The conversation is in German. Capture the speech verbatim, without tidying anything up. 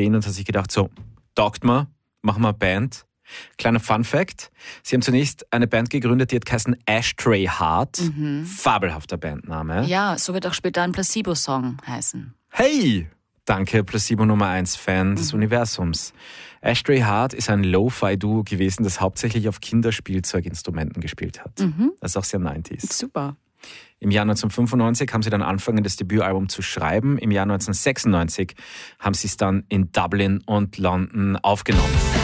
gesehen und hat sich gedacht, so, taugt mir, machen wir eine Band. Kleiner Fun-Fact, sie haben zunächst eine Band gegründet, die hat geheißen Ashtray Heart. Mhm. Fabelhafter Bandname. Ja, so wird auch später ein Placebo-Song heißen. Hey! Danke, Placebo Nummer eins Fan des mhm. Universums. Ashtray Heart ist ein Lo-Fi-Duo gewesen, das hauptsächlich auf Kinderspielzeuginstrumenten gespielt hat. Mhm. Das ist auch sehr neunziger. Super. Im Jahr neunzehnhundertfünfundneunzig haben sie dann angefangen, das Debütalbum zu schreiben. Im Jahr neunzehnhundertsechsundneunzig haben sie es dann in Dublin und London aufgenommen.